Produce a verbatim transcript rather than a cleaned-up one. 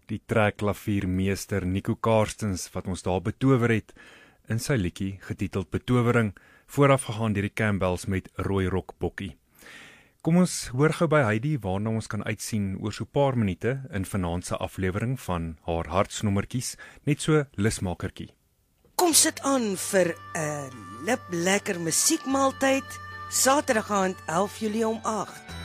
die trekklaviermeester Nico Karstens wat ons daar betower het in sy liedjie getiteld Betowering, voorafgegaan deur die Campbells met Rooi Rock Bokkie. Kom ons hoor gou by Heidi waarna ons kan uitsien oor so paar minute in vanaand se aflewering van haar hartsnommertjies, net so lusmakertjie. Kom sit aan vir 'n lip lekker musiekmaaltyd, Saterdag aand elf Julie om agt.